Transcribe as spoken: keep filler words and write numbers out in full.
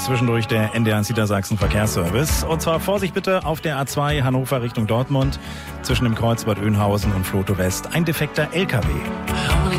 zwischendurch der N D R Niedersachsen Verkehrsservice. Und zwar Vorsicht bitte auf der A zwei Hannover Richtung Dortmund zwischen dem Kreuz Bad Oeynhausen und Floto West. Ein defekter L K W.